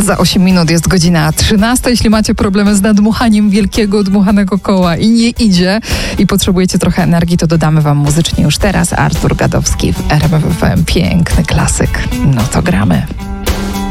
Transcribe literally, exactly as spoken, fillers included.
Za osiem minut jest godzina trzynasta. Jeśli macie problemy z nadmuchaniem wielkiego, dmuchanego koła i nie idzie i potrzebujecie trochę energii, to dodamy wam muzycznie już teraz Artur Gadowski w R M F F M. Piękny klasyk. No to gramy.